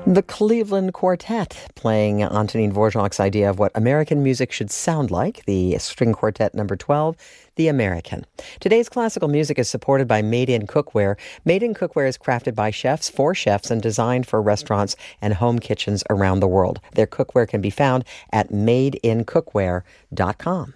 The Cleveland Quartet, playing Antonin Dvorak's idea of what American music should sound like, the string quartet number 12, The American. Today's classical music is supported by Made in Cookware. Made in Cookware is crafted by chefs for chefs and designed for restaurants and home kitchens around the world. Their cookware can be found at madeincookware.com.